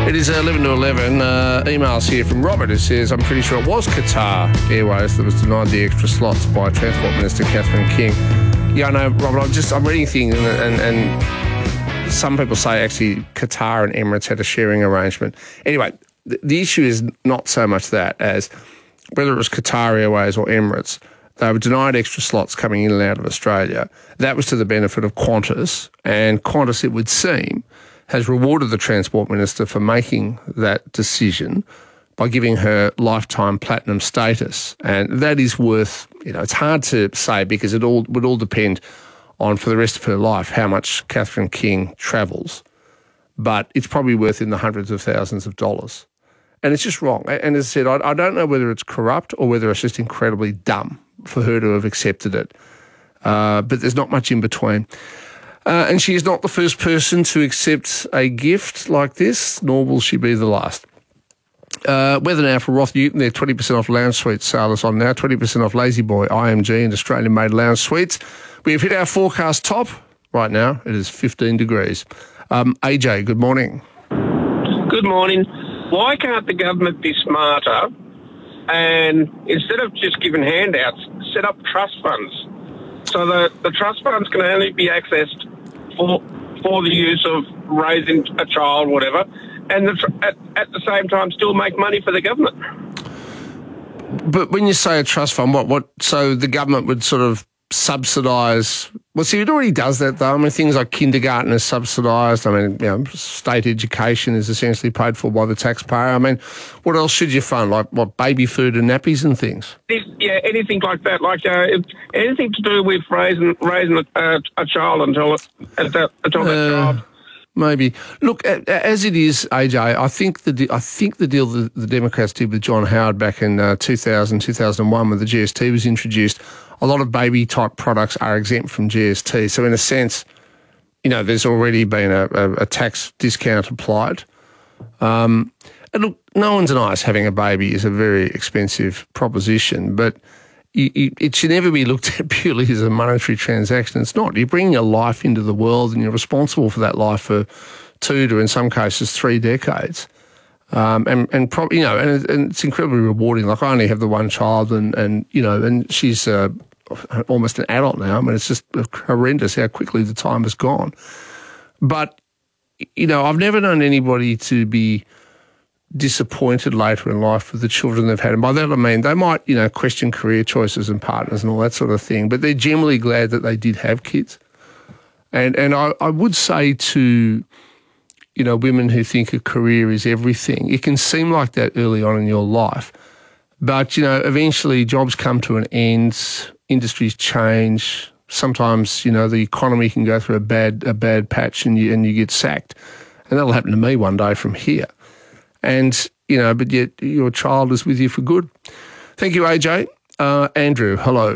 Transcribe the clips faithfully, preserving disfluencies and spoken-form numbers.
It is eleven to eleven. Uh, emails here from Robert who says, I'm pretty sure it was Qatar Airways that was denied the extra slots by Transport Minister Catherine King. Yeah, I know, Robert, I'm just, I'm reading things and, and, and some people say actually Qatar and Emirates had a sharing arrangement. Anyway, the, the issue is not so much that as whether it was Qatar Airways or Emirates, they were denied extra slots coming in and out of Australia. That was to the benefit of Qantas, and Qantas, it would seem, has rewarded the Transport Minister for making that decision by giving her lifetime platinum status. And that is worth, you know, it's hard to say because it all would all depend on, for the rest of her life, how much Catherine King travels. But it's probably worth in the hundreds of thousands of dollars. And it's just wrong. And as I said, I, I don't know whether it's corrupt or whether it's just incredibly dumb for her to have accepted it. Uh, but there's not much in between. Uh, and she is not the first person to accept a gift like this, nor will she be the last. Uh, weather now for Roth Newton, they're twenty percent off lounge suite sales on now, twenty percent off Lazy Boy, I M G and Australian-made lounge suites. We have hit our forecast top. Right now, it is fifteen degrees. Um, A J, good morning. Good morning. Why can't the government be smarter and instead of just giving handouts, set up trust funds so that the trust funds can only be accessed for for the use of raising a child, whatever, and the, at, at the same time still make money for the government. But when you say a trust fund, what what? So the government would sort of subsidise. Well, see, it already does that though. I mean, things like kindergarten is subsidised. I mean, you know, state education is essentially paid for by the taxpayer. I mean, what else should you fund? Like what, baby food and nappies and things? Yeah, anything like that. Like uh, anything to do with raising raising a, a child until it, until uh, that child. Maybe. Look, as it is, A J, I think the I think the deal that the Democrats did with John Howard back in uh, two thousand, two thousand one when the G S T was introduced, a lot of baby-type products are exempt from G S T. So in a sense, you know, there's already been a, a, a tax discount applied. Um, and look, no one denies having a baby is a very expensive proposition, but you, you, it should never be looked at purely as a monetary transaction. It's not. You're bringing a life into the world and you're responsible for that life for two to, in some cases, three decades. Um, and, and probably, you know, and, it, and it's incredibly rewarding. Like I only have the one child and, and you know, and she's uh, almost an adult now. I mean, it's just horrendous how quickly the time has gone. But, you know, I've never known anybody to be disappointed later in life with the children they've had. And by that I mean they might, you know, question career choices and partners and all that sort of thing, but they're generally glad that they did have kids. And and I, I would say to, you know, women who think a career is everything, it can seem like that early on in your life. But, you know, eventually jobs come to an end, industries change. Sometimes, you know, the economy can go through a bad a bad patch and you and you get sacked. And that'll happen to me one day from here. And, you know, but yet your child is with you for good. Thank you, A J. Uh, Andrew, hello.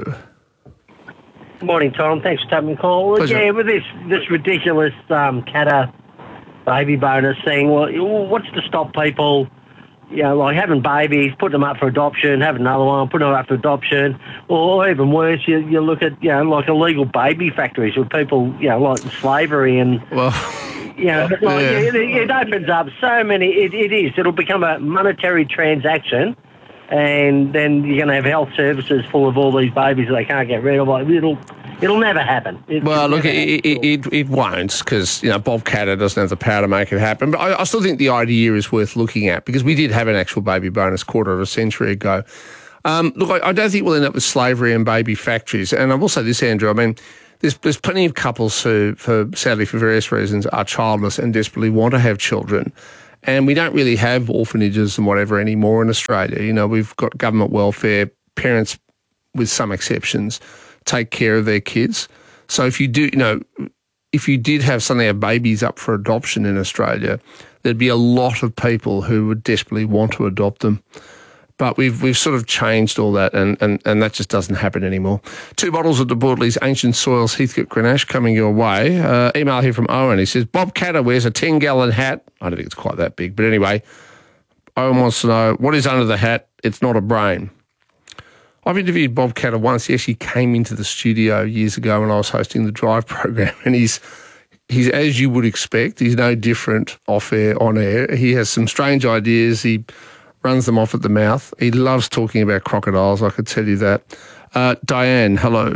Good morning, Tom. Thanks for taking the call. Pleasure. Yeah, with this this ridiculous um, Qatar baby bonus thing, well, what's to stop people, you know, like having babies, putting them up for adoption, having another one, putting them up for adoption, or even worse, you, you look at, you know, like illegal baby factories with people, you know, like slavery and... Well... You know, like, yeah. it, it opens up so many. It, it is. It'll become a monetary transaction, and then you're going to have health services full of all these babies that they can't get rid of. Like, it'll, it'll never happen. It, well, look, it, it, it, it won't because, you know, Bob Katter doesn't have the power to make it happen. But I, I still think the idea is worth looking at because we did have an actual baby bonus quarter of a century ago. Um, look, I, I don't think we'll end up with slavery and baby factories. And I will say this, Andrew, I mean, There's, there's plenty of couples who, for sadly for various reasons, are childless and desperately want to have children. And we don't really have orphanages and whatever anymore in Australia. You know, we've got government welfare. Parents, with some exceptions, take care of their kids. So if you do, you know, if you did have suddenly have babies up for adoption in Australia, there'd be a lot of people who would desperately want to adopt them. But we've we've sort of changed all that, and, and, and that just doesn't happen anymore. Two bottles of De Bortley's Ancient Soils Heathcote Grenache coming your way. Uh, email here from Owen. He says, Bob Katter wears a ten-gallon hat. I don't think it's quite that big. But anyway, Owen wants to know, what is under the hat? It's not a brain. I've interviewed Bob Katter once. He actually came into the studio years ago when I was hosting the Drive program, and he's he's, as you would expect, he's no different off air, on air. He has some strange ideas. He runs them off at the mouth. He loves talking about crocodiles, I could tell you that. Uh, Diane, hello.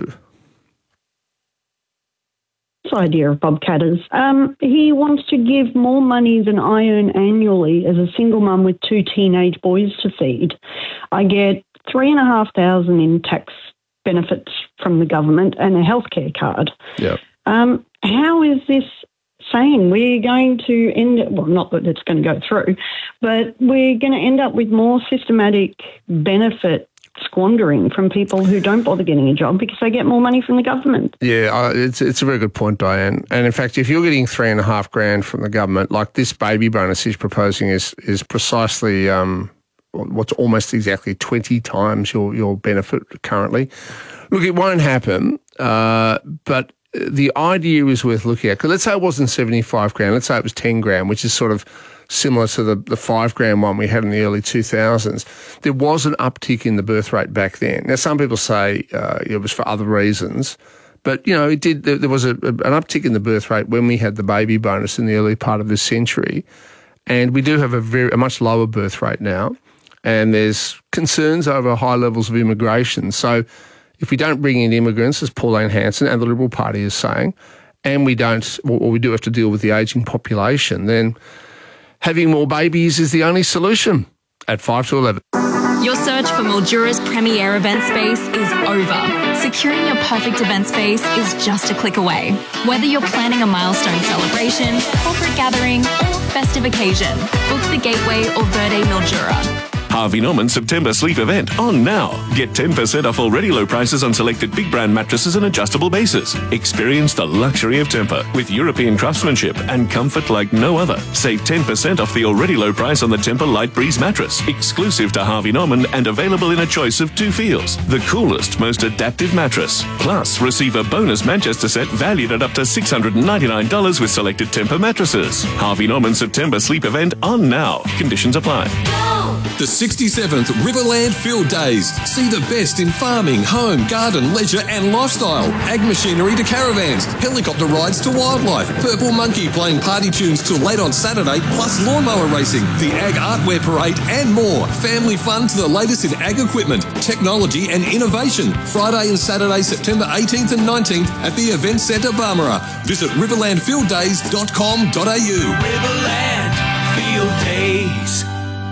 This idea of Bob Katter's. Um, he wants to give more money than I earn annually as a single mum with two teenage boys to feed. I get three and a half thousand in tax benefits from the government and a healthcare card. Yeah. Um, how is this saying we're going to end, well, not that it's going to go through, but we're going to end up with more systematic benefit squandering from people who don't bother getting a job because they get more money from the government. Yeah, uh, it's it's a very good point, Diane. And in fact, if you're getting three and a half grand from the government, like this baby bonus he's proposing is is precisely um, what's almost exactly twenty times your, your benefit currently. Look, it won't happen, uh, but the idea is worth looking at. Because let's say it wasn't seventy-five grand, let's say it was ten grand, which is sort of similar to the, the five grand one we had in the early two thousands. There was an uptick in the birth rate back then. Now, some people say uh, it was for other reasons, but, you know, it did. There, there was a, a, an uptick in the birth rate when we had the baby bonus in the early part of this century. And we do have a very a much lower birth rate now. And there's concerns over high levels of immigration. So if we don't bring in immigrants, as Pauline Hanson and the Liberal Party is saying, and we don't, or we do have to deal with the ageing population, then having more babies is the only solution. At five to eleven. Your search for Mildura's premier event space is over. Securing your perfect event space is just a click away. Whether you're planning a milestone celebration, corporate gathering, or festive occasion, book the Gateway or Verde Mildura. Harvey Norman September sleep event on now. Get ten percent off already low prices on selected big brand mattresses and adjustable bases. Experience the luxury of Tempur with European craftsmanship and comfort like no other. Save ten percent off the already low price on the Tempur Light Breeze mattress, exclusive to Harvey Norman and available in a choice of two feels. The coolest, most adaptive mattress. Plus, receive a bonus Manchester set valued at up to six hundred ninety-nine dollars with selected Tempur mattresses. Harvey Norman September sleep event on now. Conditions apply. The sixty-seventh Riverland Field Days. See the best in farming, home, garden, leisure and lifestyle. Ag machinery to caravans, helicopter rides to wildlife, Purple Monkey playing party tunes till late on Saturday, plus lawnmower racing, the Ag Artwear Parade and more. Family fun to the latest in ag equipment, technology and innovation. Friday and Saturday, September eighteenth and nineteenth at the Event Centre Barmera. Visit riverland field days dot com dot a u. Riverland Field Days.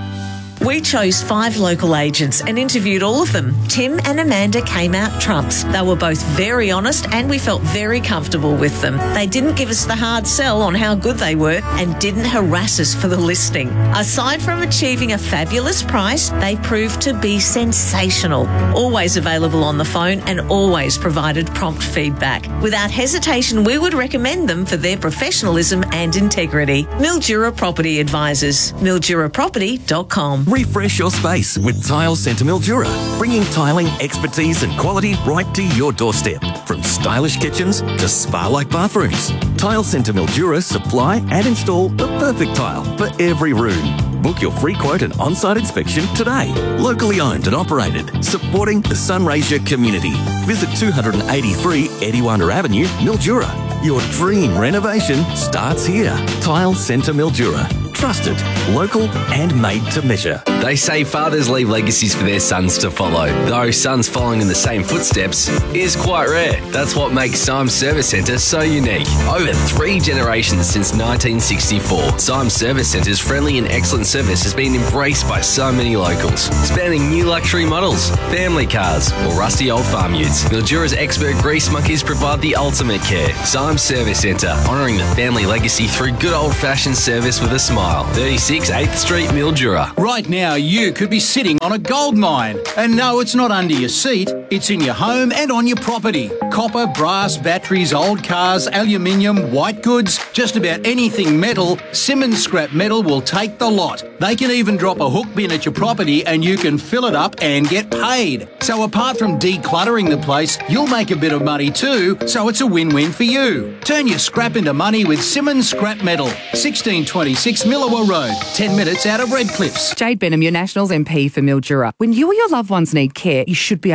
We chose five local agents and interviewed all of them. Tim and Amanda came out trumps. They were both very honest and we felt very comfortable with them. They didn't give us the hard sell on how good they were and didn't harass us for the listing. Aside from achieving a fabulous price, they proved to be sensational. Always available on the phone and always provided prompt feedback. Without hesitation, we would recommend them for their professionalism and integrity. Mildura Property Advisors. mildura property dot com. Refresh your space with Tile Centre Mildura, bringing tiling expertise and quality right to your doorstep. From stylish kitchens to spa-like bathrooms, Tile Centre Mildura supply and install the perfect tile for every room. Book your free quote and on-site inspection today. Locally owned and operated, supporting the Sunraysia community. Visit two eighty-three Ediwanda Avenue, Mildura. Your dream renovation starts here. Tile Centre Mildura. Trusted, local and made to measure. They say fathers leave legacies for their sons to follow, though sons following in the same footsteps is quite rare. That's what makes Symes Service Centre so unique. Over three generations since nineteen sixty-four, Symes Service Centre's friendly and excellent service has been embraced by so many locals, spanning new luxury models, family cars or rusty old farm utes. Mildura's expert grease monkeys provide the ultimate care. Symes Service Centre, honouring the family legacy through good old-fashioned service with a smile. thirty-six eighth Street, Mildura. Right now, you could be sitting on a gold mine. And no, it's not under your seat. It's in your home and on your property. Copper, brass, batteries, old cars, aluminium, white goods, just about anything metal, Simmons Scrap Metal will take the lot. They can even drop a hook bin at your property and you can fill it up and get paid. So apart from decluttering the place, you'll make a bit of money too, so it's a win-win for you. Turn your scrap into money with Simmons Scrap Metal. sixteen twenty-six Millawa Road, ten minutes out of Redcliffs. Jade Benham, your Nationals M P for Mildura. When you or your loved ones need care, you should be able to get it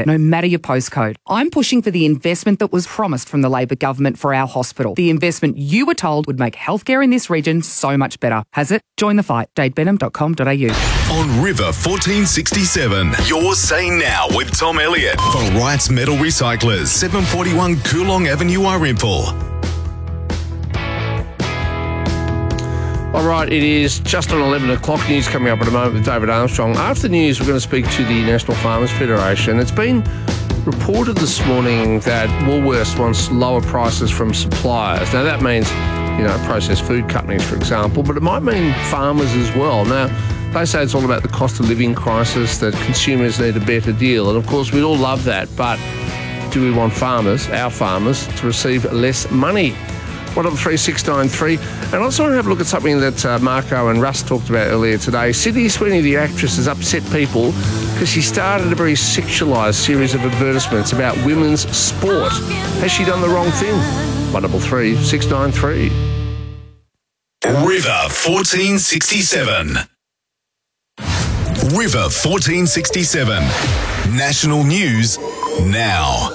no matter your postcode. I'm pushing for the investment that was promised from the Labor government for our hospital. The investment you were told would make healthcare in this region so much better. Has it? Join the fight. jade benham dot com dot a u. On River fourteen sixty-seven, you're saying now with Tom Elliott for Wrights Metal Recyclers, seven forty-one Coolong Avenue, Arimple. All right, it is just on eleven o'clock. News coming up in a moment with David Armstrong. After the news, we're going to speak to the National Farmers Federation. It's been reported this morning that Woolworths wants lower prices from suppliers. Now, that means, you know, processed food companies, for example, but it might mean farmers as well. Now, they say it's all about the cost of living crisis, that consumers need a better deal. And, of course, we'd all love that, but do we want farmers, our farmers, to receive less money? one double three six nine three. And I also want to have a look at something that uh, Marco and Russ talked about earlier today. Sydney Sweeney, the actress, has upset people because she started a very sexualised series of advertisements about women's sport. Has she done the wrong thing? one double three six nine three. River fourteen sixty-seven. River fourteen sixty-seven. National news now.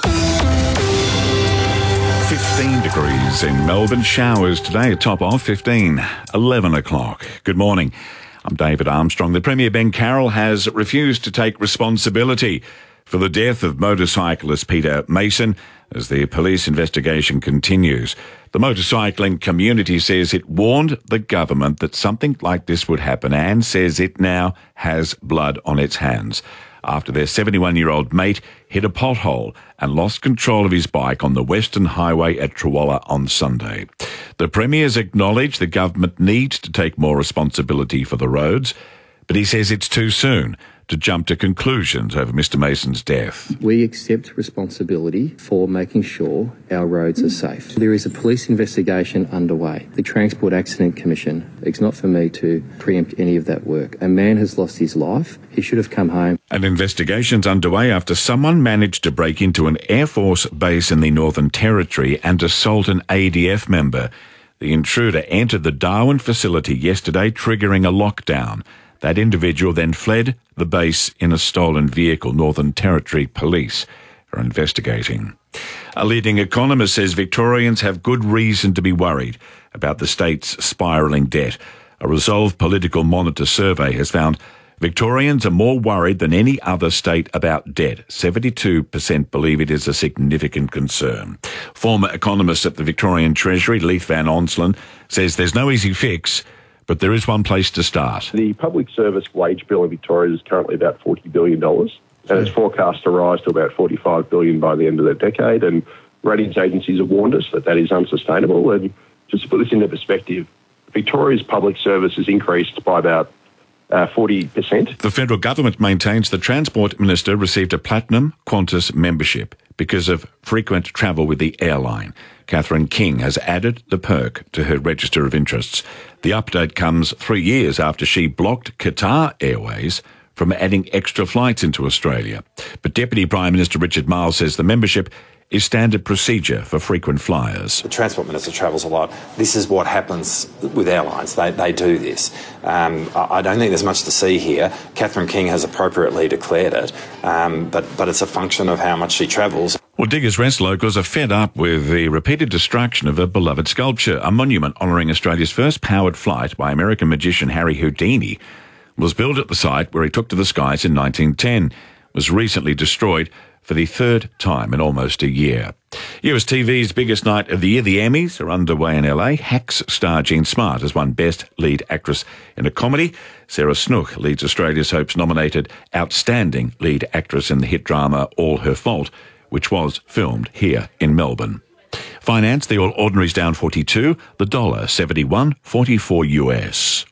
fifteen degrees in Melbourne. Showers today, a top of fifteen, eleven o'clock. Good morning. I'm David Armstrong. The Premier Ben Carroll has refused to take responsibility for the death of motorcyclist Peter Mason as the police investigation continues. The motorcycling community says it warned the government that something like this would happen and says it now has blood on its hands after their seventy-one-year-old mate hit a pothole and lost control of his bike on the Western Highway at Trawalla on Sunday. The Premier's acknowledged the government needs to take more responsibility for the roads, but he says it's too soon to jump to conclusions over Mister Mason's death. We accept responsibility for making sure our roads are safe. There is a police investigation underway. The Transport Accident Commission, it's not for me to preempt any of that work. A man has lost his life. He should have come home. An investigation's underway after someone managed to break into an Air Force base in the Northern Territory and assault an A D F member. The intruder entered the Darwin facility yesterday, triggering a lockdown. That individual then fled the base in a stolen vehicle. Northern Territory Police are investigating. A leading economist says Victorians have good reason to be worried about the state's spiralling debt. A Resolve Political Monitor survey has found Victorians are more worried than any other state about debt. seventy-two percent believe it is a significant concern. Former economist at the Victorian Treasury, Leith Van Onselen, says there's no easy fix, but there is one place to start. The public service wage bill in Victoria is currently about forty billion dollars, and it's forecast to rise to about forty-five billion dollars by the end of the decade. And ratings agencies have warned us that that is unsustainable. And just to put this into perspective, Victoria's public service has increased by about uh, forty percent. The federal government maintains the Transport Minister received a Platinum Qantas membership because of frequent travel with the airline. Catherine King has added the perk to her register of interests. The update comes three years after she blocked Qatar Airways from adding extra flights into Australia. But Deputy Prime Minister Richard Marles says the membership is standard procedure for frequent flyers. The Transport Minister travels a lot. This is what happens with airlines. They, they do this. Um, I, I don't think there's much to see here. Catherine King has appropriately declared it, um, but, but it's a function of how much she travels. Well, Diggers Rest locals are fed up with the repeated destruction of a beloved sculpture. A monument honouring Australia's first powered flight by American magician Harry Houdini was built at the site where he took to the skies in nineteen ten. It was recently destroyed for the third time in almost a year. U S T V's biggest night of the year, the Emmys, are underway in L A. Hacks star Jean Smart has won Best Lead Actress in a Comedy. Sarah Snook leads Australia's Hope's nominated Outstanding Lead Actress in the hit drama All Her Fault, which was filmed here in Melbourne. Finance, the All Ordinaries down forty-two, the dollar seventy-one forty-four U S.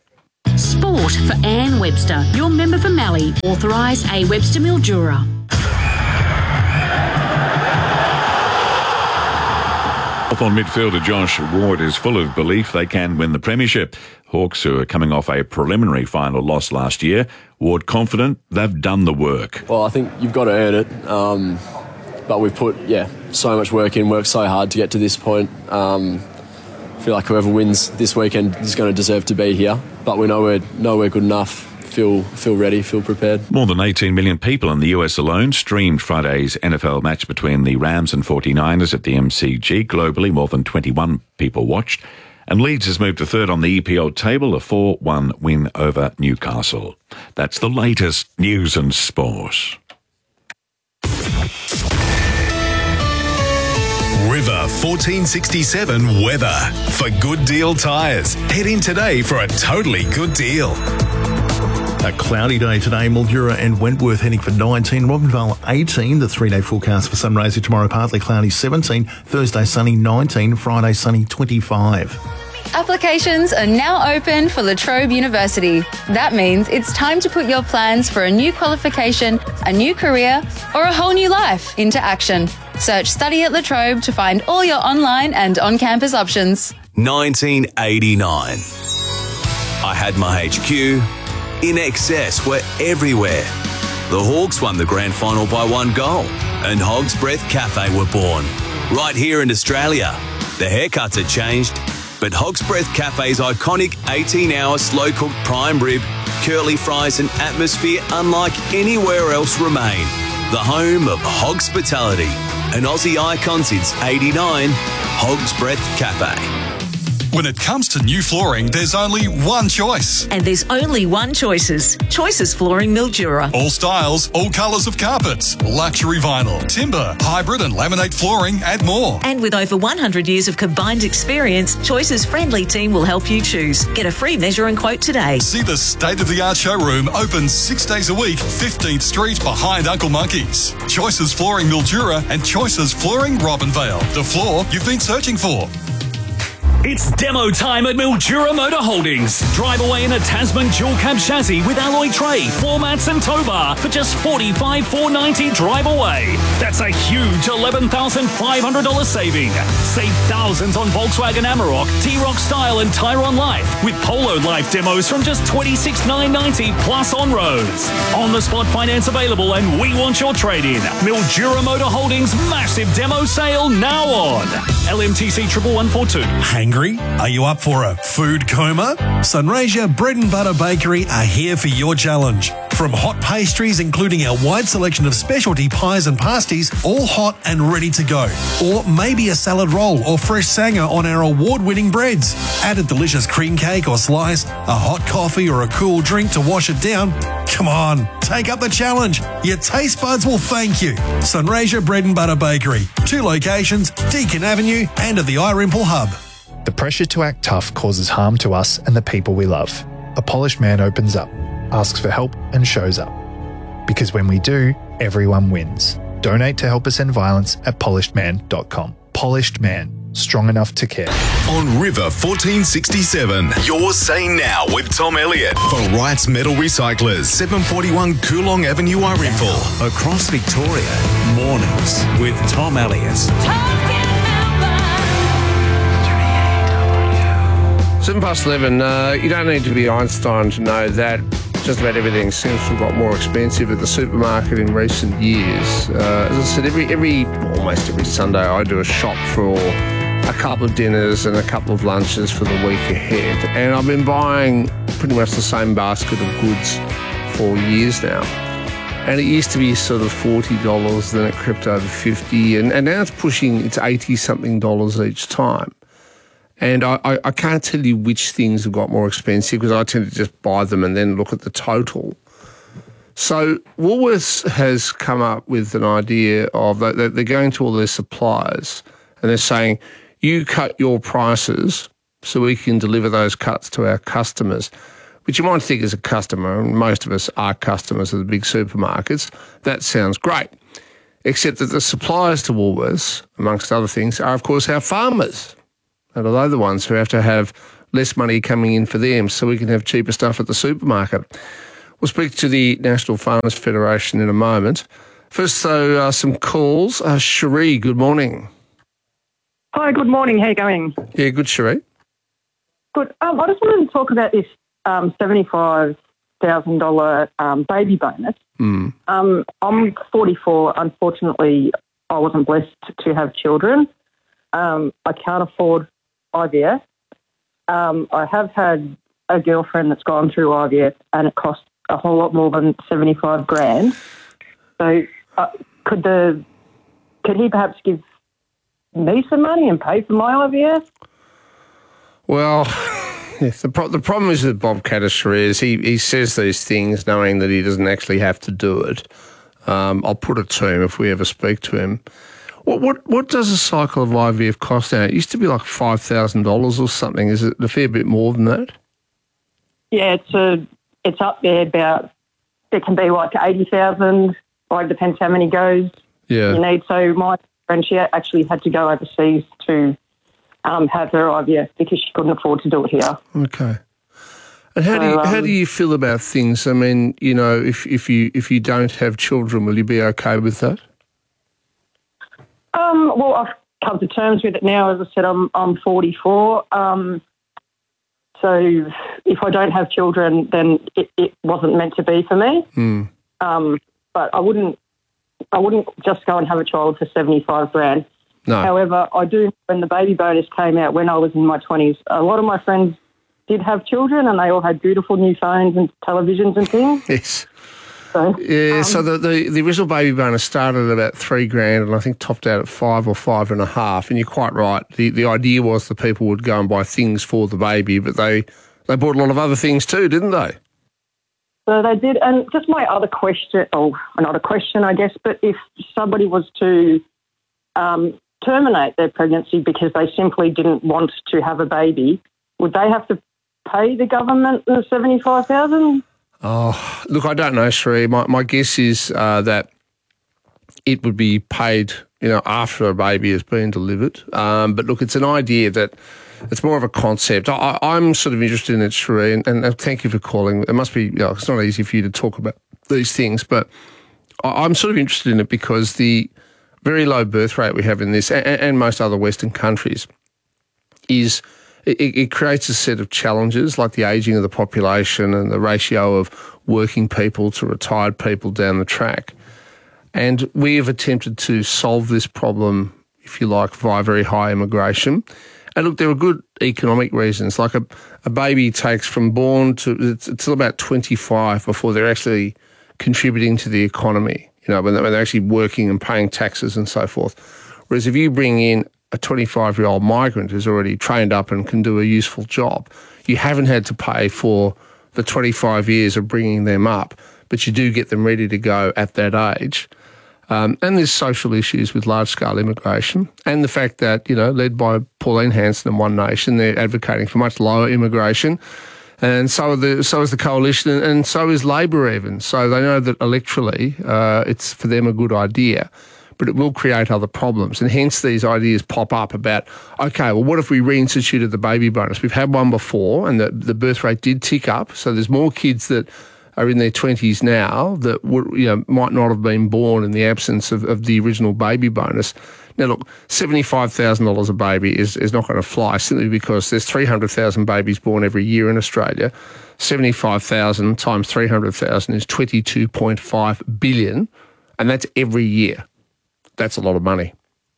Sport for Anne Webster, your member for Mallee, authorised A Webster Mildura. Off on midfielder Josh Ward is full of belief they can win the premiership. Hawks, who are coming off a preliminary final loss last year, Ward confident they've done the work. Well, I think you've got to earn it. Um, but we've put, yeah, so much work in, worked so hard to get to this point. Um, I feel like whoever wins this weekend is going to deserve to be here. But we know we're, know we're good enough feel feel ready, feel prepared. More than eighteen million people in the U S alone streamed Friday's N F L match between the Rams and forty-niners at the M C G. Globally, more than twenty-one people watched. And Leeds has moved to third on the E P L table, a four one win over Newcastle. That's the latest news and sport. River fourteen sixty-seven weather. For Good Deal Tyres, head in today for a totally good deal. A cloudy day today, Mildura and Wentworth heading for nineteen, Robinvale eighteen, the three-day forecast for sunrising tomorrow, partly cloudy seventeen, Thursday sunny nineteen, Friday sunny twenty-five. Applications are now open for La Trobe University. That means it's time to put your plans for a new qualification, a new career, or a whole new life into action. Search Study at La Trobe to find all your online and on-campus options. nineteen eighty-nine. I had my H Q. In Excess were everywhere. The Hawks won the grand final by one goal, and Hog's Breath Cafe were born. Right here in Australia. The haircuts had changed, but Hog's Breath Cafe's iconic eighteen-hour slow-cooked prime rib, curly fries and atmosphere unlike anywhere else remain. The home of Hogspitality, an Aussie icon since eighty-nine, Hog's Breath Cafe. When it comes to new flooring, there's only one choice. And there's only one choices. Choices Flooring Mildura. All styles, all colours of carpets, luxury vinyl, timber, hybrid and laminate flooring and more. And with over one hundred years of combined experience, Choice's friendly team will help you choose. Get a free measure and quote today. See the state-of-the-art showroom open six days a week, fifteenth Street behind Uncle Monkey's. Choices Flooring Mildura and Choices Flooring Robinvale. The floor you've been searching for. It's demo time at Mildura Motor Holdings. Drive away in a Tasman dual cab chassis with alloy tray, floor mats and tow bar for just forty-five thousand four hundred ninety dollars drive away. That's a huge eleven thousand five hundred dollars saving. Save thousands on Volkswagen Amarok, T-Roc Style and Tyrone Life with Polo Life demos from just twenty-six thousand nine hundred ninety dollars plus on roads. On the spot finance available and we want your trade-in. Mildura Motor Holdings massive demo sale now on. L M T C one one one four two. Hangry? Are you up for a food coma? Sunraysia Bread and Butter Bakery are here for your challenge. From hot pastries, including our wide selection of specialty pies and pasties, all hot and ready to go. Or maybe a salad roll or fresh sanger on our award-winning breads. Add a delicious cream cake or slice, a hot coffee or a cool drink to wash it down. Come on, take up the challenge. Your taste buds will thank you. Sunraysia Bread and Butter Bakery. Two locations, Deakin Avenue and at the Irimple Hub. The pressure to act tough causes harm to us and the people we love. A polished man opens up, asks for help and shows up. Because when we do, everyone wins. Donate to help us end violence at polished man dot com. Polished Man, strong enough to care. On River fourteen sixty-seven, you're Say Now with Tom Elliott for Wrights Metal Recyclers, seven forty-one Coolong Avenue, Irimple. Across Victoria, mornings with Tom Elliott. Seven past eleven. Uh, you don't need to be Einstein to know that just about everything seems to have got more expensive at the supermarket in recent years. Uh, as I said, every every almost every Sunday I do a shop for a couple of dinners and a couple of lunches for the week ahead, and I've been buying pretty much the same basket of goods for years now. And it used to be sort of forty dollars, then it crept over fifty dollars, and, and now it's pushing, it's eighty something dollars each time. And I, I, I can't tell you which things have got more expensive because I tend to just buy them and then look at the total. So Woolworths has come up with an idea of that they're going to all their suppliers and they're saying, you cut your prices so we can deliver those cuts to our customers, which you might think as a customer, and most of us are customers of the big supermarkets, that sounds great. Except that the suppliers to Woolworths, amongst other things, are of course our farmers. And are they the ones who have to have less money coming in for them so we can have cheaper stuff at the supermarket? We'll speak to the National Farmers Federation in a moment. First, though, uh, some calls. Uh, Cherie, good morning. Hi, good morning. How are you going? Yeah, good, Cherie. Good. Um, I just wanted to talk about this um, seventy-five thousand dollars um, baby bonus. Mm. Um, I'm forty-four. Unfortunately, I wasn't blessed to have children. Um, I can't afford I V F. Um, I have had a girlfriend that's gone through I V F and it costs a whole lot more than seventy-five grand. So uh, could the could he perhaps give me some money and pay for my I V F? Well, yes, the, pro- the problem is with Bob Caddisher is he, he says these things knowing that he doesn't actually have to do it. Um, I'll put it to him if we ever speak to him. What what what does a cycle of I V F cost now? It used to be like five thousand dollars or something. Is it a fair bit more than that? Yeah, it's a, it's up there about, it can be like eighty thousand, like depends how many goes yeah. you need. So my friend, she actually had to go overseas to um, have her I V F because she couldn't afford to do it here. Okay. And how so, do you, um, how do you feel about things? I mean, you know, if, if you if you don't have children, will you be okay with that? Um, well, I've come to terms with it now. As I said, I'm I'm forty-four. Um, so if I don't have children, then it, it wasn't meant to be for me. Mm. Um, but I wouldn't I wouldn't just go and have a child for seventy-five grand. No. However, I do, when the baby bonus came out when I was in my twenties, a lot of my friends did have children and they all had beautiful new phones and televisions and things. Yes. So, yeah, um, so the, the, the original baby bonus started at about three grand and I think topped out at five or five and a half. And you're quite right. The the idea was that people would go and buy things for the baby, but they, they bought a lot of other things too, didn't they? So they did. And just my other question, oh, not a question, I guess, but if somebody was to um, terminate their pregnancy because they simply didn't want to have a baby, would they have to pay the government the seventy-five thousand dollars? Oh, look, I don't know, Sheree. My my guess is uh, that it would be paid, you know, after a baby has been delivered. Um, but look, it's an idea that it's more of a concept. I, I'm sort of interested in it, Sheree, and, and thank you for calling. It must be, you know, it's not easy for you to talk about these things, but I, I'm sort of interested in it because the very low birth rate we have in this and, and most other Western countries is it, it creates a set of challenges like the ageing of the population and the ratio of working people to retired people down the track. And we have attempted to solve this problem, if you like, via very high immigration. And look, there are good economic reasons. Like a, a baby takes from born to it's, it's about twenty-five before they're actually contributing to the economy, you know, when they're, when they're actually working and paying taxes and so forth. Whereas if you bring in a twenty-five-year-old migrant who's already trained up and can do a useful job, you haven't had to pay for the twenty-five years of bringing them up, but you do get them ready to go at that age. Um, and there's social issues with large-scale immigration and the fact that, you know, led by Pauline Hanson and One Nation, they're advocating for much lower immigration. And so are the so is the coalition, and, and so is Labor even. So they know that electorally uh, it's for them a good idea, but it will create other problems. And hence these ideas pop up about, okay, well, what if we reinstituted the baby bonus? We've had one before and the, the birth rate did tick up. So there's more kids that are in their twenties now that would, you know, might not have been born in the absence of, of the original baby bonus. Now, look, seventy-five thousand dollars a baby is, is not going to fly simply because there's three hundred thousand babies born every year in Australia. seventy-five thousand times three hundred thousand is twenty-two point five billion, and that's every year. That's a lot of money.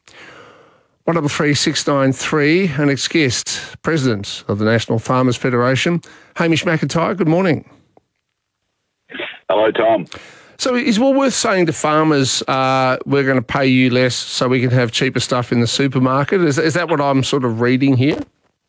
one double three six nine three, our next guest, President of the National Farmers Federation, Hamish McIntyre. Good morning. Hello, Tom. So is Woolworths saying to farmers, uh, we're going to pay you less so we can have cheaper stuff in the supermarket? Is, is that what I'm sort of reading here?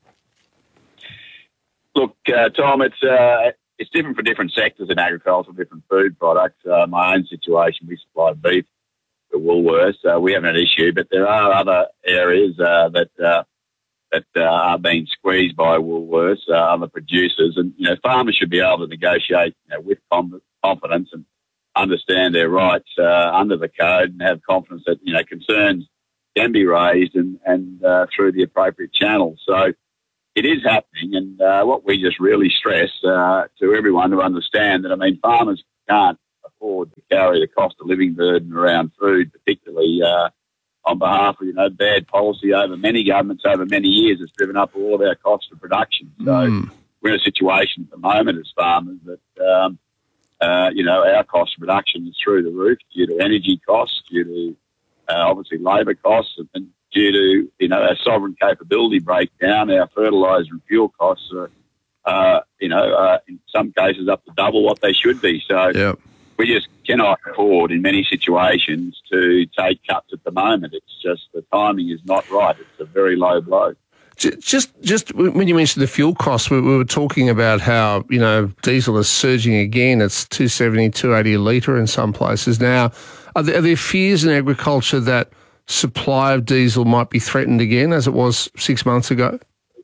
Look, uh, Tom, it's uh, it's different for different sectors in agriculture, different food products. Uh, my own situation, we supply beef to Woolworths. Uh, we haven't had an issue, but there are other areas uh, that uh, that uh, are being squeezed by Woolworths, uh, other producers. And, you know, farmers should be able to negotiate, you know, with com- confidence and understand their rights uh, under the code and have confidence that, you know, concerns can be raised and, and uh, through the appropriate channels. So it is happening, and uh, what we just really stress uh, to everyone to understand that, I mean, farmers can't afford to carry the cost of living burden around food, particularly uh, on behalf of, you know, bad policy over many governments over many years has driven up all of our costs of production. So mm. we're in a situation at the moment as farmers that, um, uh, you know, our cost of production is through the roof due to energy costs, due to uh, obviously labour costs, and due to, you know, our sovereign capability breakdown. Our fertiliser and fuel costs are, uh, you know, uh, some cases up to double what they should be. So yep. we just cannot afford in many situations to take cuts at the moment. It's just the timing is not right. It's a very low blow. Just, just when you mentioned the fuel costs, we, we were talking about how, you know, diesel is surging again. It's two seventy, two eighty a litre in some places now. Are there, are there fears in agriculture that supply of diesel might be threatened again, as it was six months ago?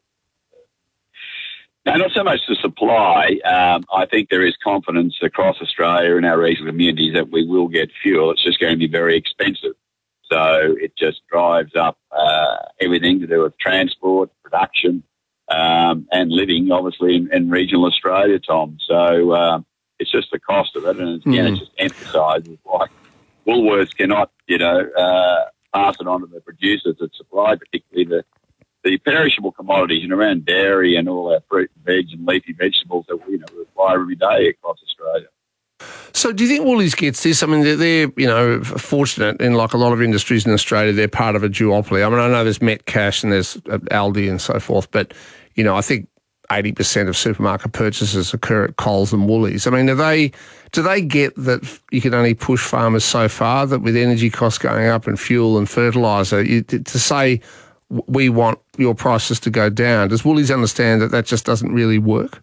No, not so much the supply. Um, I think there is confidence across Australia and our regional communities that we will get fuel. It's just going to be very expensive. So it just drives up uh, everything to do with transport, production, um, and living, obviously, in, in regional Australia, Tom. So uh, it's just the cost of it. And again, mm. it just emphasises why Woolworths cannot, you know, uh, pass it on to the producers that supply, particularly the, the perishable commodities, and around dairy and all our fruit and veg and leafy vegetables that we, you know, require every day across Australia. So do you think Woolies gets this? I mean, they're, they're, you know, fortunate in, like a lot of industries in Australia, they're part of a duopoly. I mean, I know there's Metcash and there's Aldi and so forth, but, you know, I think eighty percent of supermarket purchases occur at Coles and Woolies. I mean, do they, do they get that you can only push farmers so far, that with energy costs going up and fuel and fertiliser, you, to say we want your prices to go down, does Woolies understand that that just doesn't really work?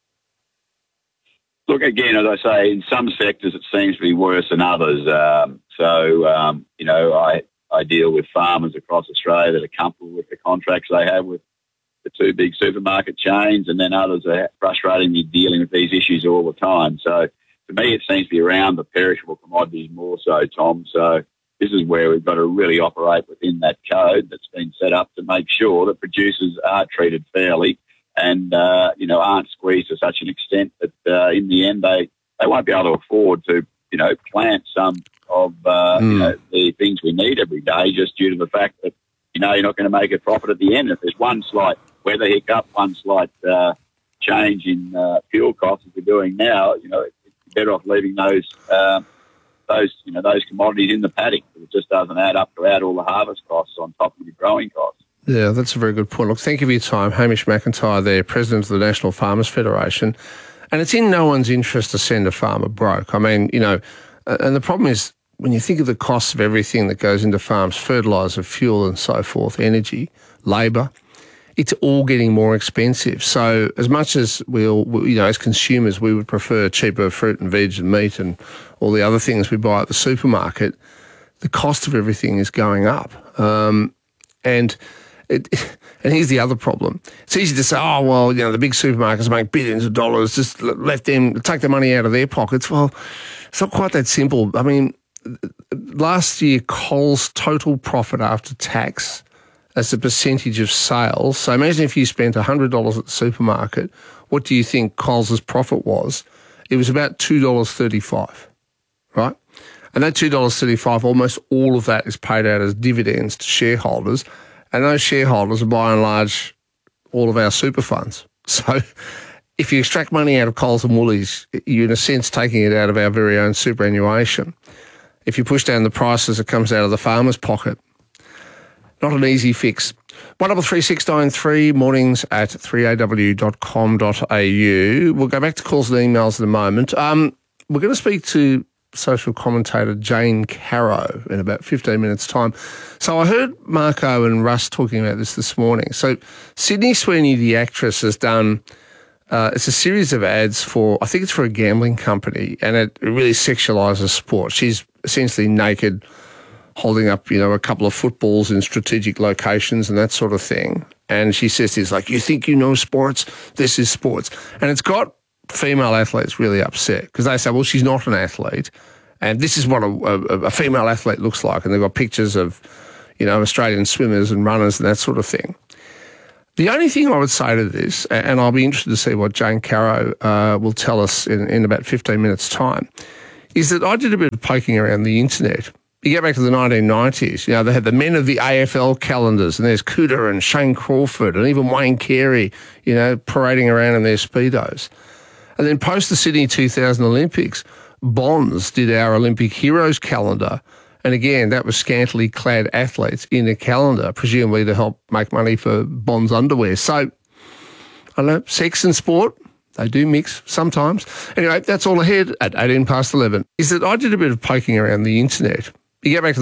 Look, again, as I say, in some sectors it seems to be worse than others. Um, so, um, you know, I, I deal with farmers across Australia that are comfortable with the contracts they have with the two big supermarket chains, and then others are frustratingly dealing with these issues all the time. So, to me, it seems to be around the perishable commodities more so, Tom. So this is where we've got to really operate within that code that's been set up to make sure that producers are treated fairly and, uh, you know, aren't squeezed to such an extent that uh, in the end they, they won't be able to afford to, you know, plant some of, uh, mm. you know, the things we need every day just due to the fact that, you know, you're not going to make a profit at the end. If there's one slight weather hiccup, one slight uh, change in uh, fuel costs as we're doing now, you know, it's better off leaving those, uh, those, you know, those commodities in the paddock. It just doesn't add up to add all the harvest costs on top of your growing costs. Yeah, that's a very good point. Look, thank you for your time. Hamish McIntyre there, President of the National Farmers Federation. And it's in no one's interest to send a farmer broke. I mean, you know, and the problem is when you think of the costs of everything that goes into farms, fertiliser, fuel and so forth, energy, labour, it's all getting more expensive. So as much as we'll, you know, as consumers, we would prefer cheaper fruit and veg and meat and all the other things we buy at the supermarket, the cost of everything is going up. Um, and... It, and here's the other problem. It's easy to say, oh, well, you know, the big supermarkets make billions of dollars, just let them take the money out of their pockets. Well, it's not quite that simple. I mean, last year, Coles' total profit after tax as a percentage of sales, so imagine if you spent one hundred dollars at the supermarket, what do you think Coles' profit was? It was about two dollars thirty-five, right? And that two dollars thirty-five, almost all of that is paid out as dividends to shareholders. And those shareholders are by and large all of our super funds. So if you extract money out of Coles and Woolies, you're in a sense taking it out of our very own superannuation. If you push down the prices, it comes out of the farmer's pocket. Not an easy fix. one double three six nine three, mornings at three a w dot com dot a u. We'll go back to calls and emails in a moment. Um, we're going to speak to social commentator Jane Caro in about fifteen minutes' time. So I heard Marco and Russ talking about this this morning. So Sydney Sweeney, the actress, has done, uh, it's a series of ads for, I think it's for a gambling company, and it really sexualises sport. She's essentially naked, holding up, you know, a couple of footballs in strategic locations and that sort of thing. And she says things like, you think you know sports? This is sports. And it's got female athletes really upset because they say, well, she's not an athlete and this is what a, a, a female athlete looks like. And they've got pictures of, you know, Australian swimmers and runners and that sort of thing. The only thing I would say to this, and I'll be interested to see what Jane Caro uh, will tell us in, in about fifteen minutes' time, is that I did a bit of poking around the internet. You get back to the nineteen nineties, you know, they had the men of the A F L calendars, and there's Cooter and Shane Crawford and even Wayne Carey, you know, parading around in their Speedos. And then post the Sydney two thousand Olympics, Bonds did our Olympic Heroes calendar. And again, that was scantily clad athletes in a calendar, presumably to help make money for Bonds underwear. So, I don't know, sex and sport, They do mix sometimes. Anyway, that's all ahead at eighteen past eleven. Is that I did a bit of poking around the internet. You get back to